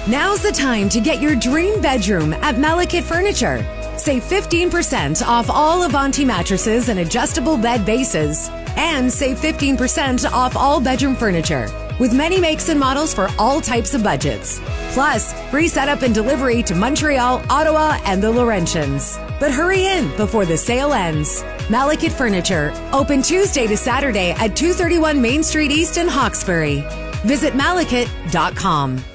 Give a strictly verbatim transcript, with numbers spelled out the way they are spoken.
Now's the time to get your dream bedroom at Malekith Furniture. Save fifteen percent off all Avanti mattresses and adjustable bed bases. And save fifteen percent off all bedroom furniture, with many makes and models for all types of budgets. Plus, free setup and delivery to Montreal, Ottawa, and the Laurentians. But hurry in before the sale ends. Malekith Furniture, open Tuesday to Saturday at two thirty-one Main Street East in Hawkesbury. Visit malekith dot com.